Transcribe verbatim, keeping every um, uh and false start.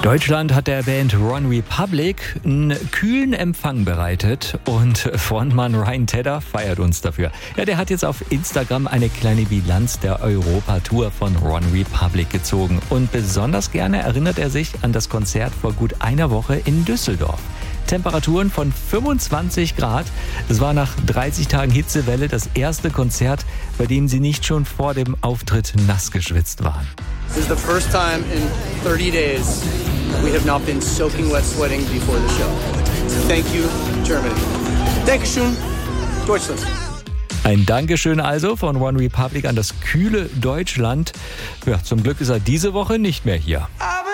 Deutschland hat der Band One Republic einen kühlen Empfang bereitet und Frontmann Ryan Tedder feiert uns dafür. Ja, der hat jetzt auf Instagram eine kleine Bilanz der Europatour von One Republic gezogen und besonders gerne erinnert er sich an das Konzert vor gut einer Woche in Düsseldorf. Temperaturen von fünfundzwanzig Grad. Es war nach dreißig Tagen Hitzewelle das erste Konzert, bei dem sie nicht schon vor dem Auftritt nass geschwitzt waren. This is the first time in thirty days we have not been soaking wet sweating before the show. Thank you, Germany. Dankeschön, Deutschland. Ein Dankeschön also von One Republic an das kühle Deutschland. Ja, zum Glück ist er diese Woche nicht mehr hier.